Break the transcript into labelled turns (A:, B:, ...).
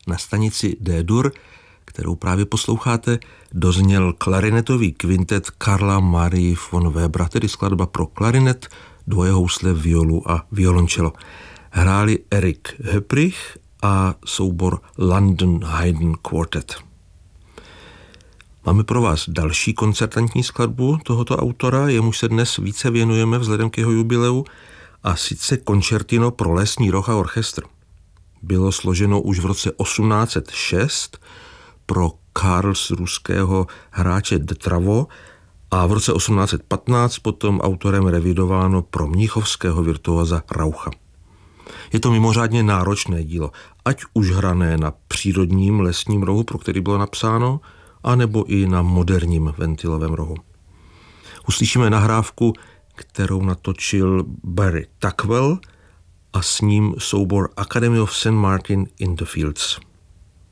A: Na stanici D-dur, kterou právě posloucháte, dozněl klarinetový kvintet Karla Marie von Webera, tedy skladba pro klarinet, dvojehousle, violu a violončelo. Hráli Erik Höprich a soubor London Haydn Quartet. Máme pro vás další koncertantní skladbu tohoto autora, jemuž se dnes více věnujeme vzhledem k jeho jubileu, a sice koncertino pro lesní roh a orchestr. Bylo složeno už v roce 1806 pro karlsruského hráče de Travo a v roce 1815 potom autorem revidováno pro mnichovského virtuóza Raucha. Je to mimořádně náročné dílo, ať už hrané na přírodním lesním rohu, pro který bylo napsáno, anebo i na moderním ventilovém rohu. Uslyšíme nahrávku, kterou natočil Barry Tuckwell a s ním soubor Academy of St. Martin in the Fields.